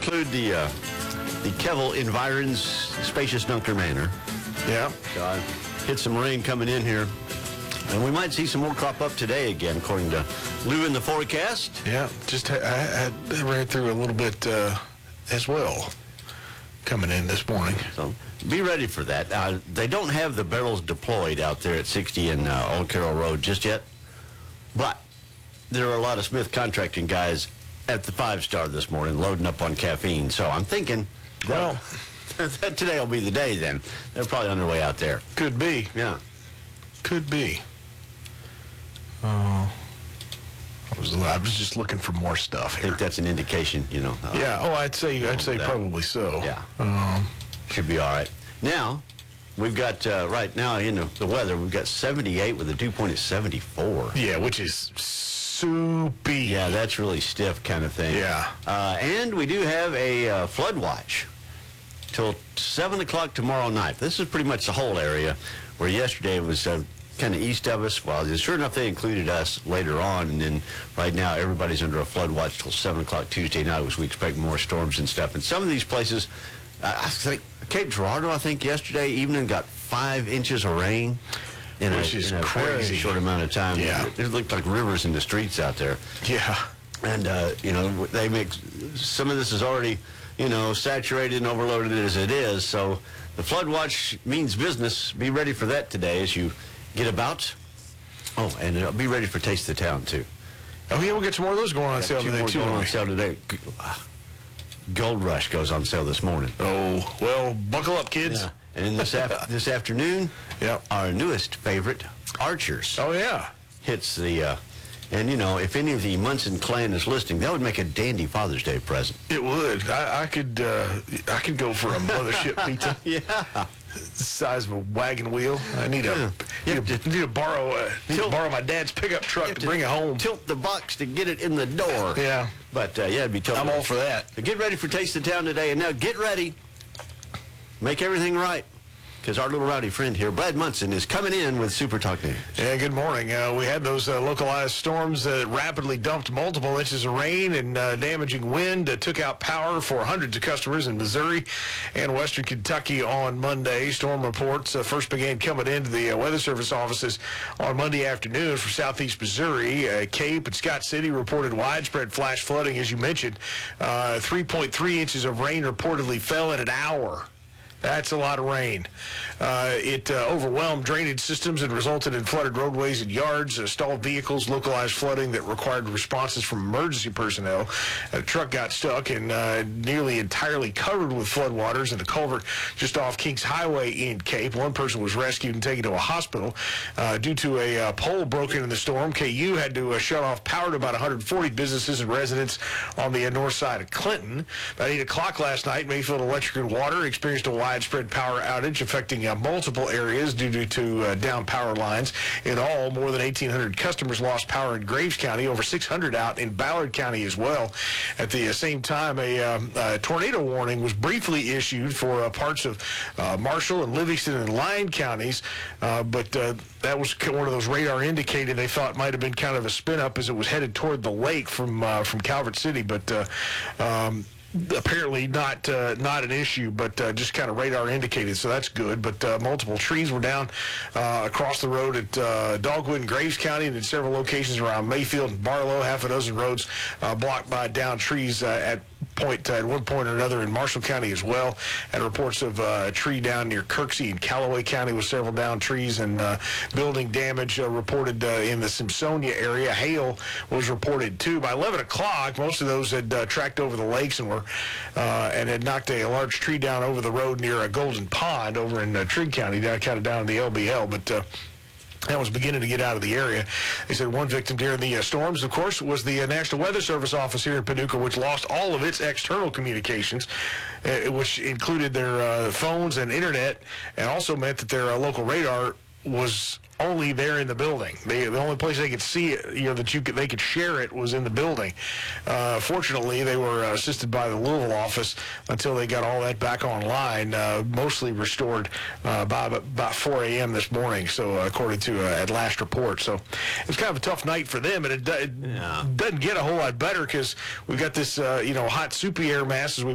include the Kevel Environs Spacious Dunker Manor. Yeah. Hit some rain coming in here. And we might see some more crop up today again, according to Lou in the forecast. Yeah, I ran through a little bit as well coming in this morning. So be ready for that. They don't have the barrels deployed out there at 60 and Old Carroll Road just yet, but there are a lot of Smith Contracting guys at the 5-Star this morning loading up on caffeine. So I'm thinking, well, that today will be the day then. They're probably on their way out there. Could be. Yeah. Could be. I was just looking for more stuff I here. think that's an indication, Yeah. I'd say probably so. Yeah. Should be all right. Now, we've got right now in the weather. We've got 78 with a dew point at 74. Yeah, which is soupy. Yeah, that's really stiff kind of thing. Yeah. And we do have a flood watch till 7 o'clock tomorrow night. This is pretty much the whole area, where yesterday it was kind of east of us. Well, sure enough, they included us later on, and then right now everybody's under a flood watch till 7 o'clock Tuesday night, as we expect more storms and stuff. And some of these places, I think Cape Girardeau, I think yesterday evening got 5 inches of rain in a very short amount of time. Yeah. It looked like rivers in the streets out there. Yeah. And, they make, some of this is already, saturated and overloaded as it is. So the flood watch means business. Be ready for that today as you get about. Oh, and be ready for Taste of the Town, too. Oh, yeah, we'll get some more of those going on sale today, too. Going on sale today. Gold Rush goes on sale this morning. Oh, well, buckle up, kids. Yeah. And this afternoon, yep, our newest favorite, Archers. Oh, yeah. Hits the, and if any of the Munson clan is listening, that would make a dandy Father's Day present. It would. I could go for a mothership pizza. Yeah. The size of a wagon wheel. I need to borrow my dad's pickup truck to bring it home. Tilt the box to get it in the door. Yeah. But, it'd be tough. I'm all for that. So get ready for Taste of Town today. And now get ready. Make everything right. Because our little rowdy friend here, Brad Munson, is coming in with Super Talk News. Yeah, good morning. We had those localized storms that rapidly dumped multiple inches of rain and damaging wind took out power for hundreds of customers in Missouri and western Kentucky on Monday. Storm reports first began coming into the Weather Service offices on Monday afternoon for southeast Missouri. Cape and Scott City reported widespread flash flooding, as you mentioned. 3.3 inches of rain reportedly fell in an hour. That's a lot of rain. It overwhelmed drainage systems and resulted in flooded roadways and yards, stalled vehicles, localized flooding that required responses from emergency personnel. A truck got stuck and nearly entirely covered with floodwaters in the culvert just off Kings Highway in Cape. One person was rescued and taken to a hospital. Due to a pole broken in the storm, KU had to shut off power to about 140 businesses and residents on the north side of Clinton. About 8 o'clock last night, Mayfield Electric and Water experienced a widespread power outage affecting multiple areas due to down power lines. In all, more than 1,800 customers lost power in Graves County, over 600 out in Ballard County as well. At the same time, a tornado warning was briefly issued for parts of Marshall and Livingston and Lyon counties, but that was one of those radar indicated they thought might have been kind of a spin-up as it was headed toward the lake from Calvert City, but apparently not an issue, but just kind of radar indicated, so that's good. But multiple trees were down across the road at Dogwood and Graves County, and in several locations around Mayfield and Barlow. Half a dozen roads blocked by down trees at one point or another in Marshall County as well. And reports of a tree down near Kirksey and Callaway County with several down trees and building damage reported in the Simpsonia area. Hail was reported too. By 11 o'clock, most of those had tracked over the lakes and had knocked a large tree down over the road near a Golden Pond over in Trigg County, kind of down in the LBL. But that was beginning to get out of the area. They said one victim during the storms, of course, was the National Weather Service office here in Paducah, which lost all of its external communications, which included their phones and internet, and also meant that their local radar was only there in the building. The only place they could see it, they could share it was in the building. Fortunately, they were assisted by the Louisville office until they got all that back online, mostly restored by about 4 a.m. this morning, so according to at last report. So it was kind of a tough night for them, and it doesn't get a whole lot better because we've got this, hot, soupy air mass as we